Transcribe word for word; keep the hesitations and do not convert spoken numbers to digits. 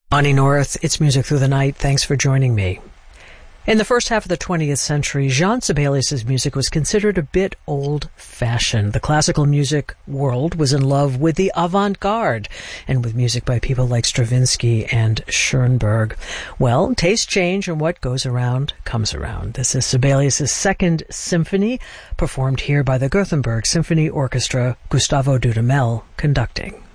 Bonnie North, It's Music Through the Night. Thanks for joining me. In the first half of the twentieth century, Jean Sibelius' music was considered a bit old-fashioned. The classical music world was in love with the avant-garde and with music by people like Stravinsky and Schoenberg. Well, tastes change, and what goes around comes around. This is Sibelius' Second Symphony, performed here by the Gothenburg Symphony Orchestra, Gustavo Dudamel conducting.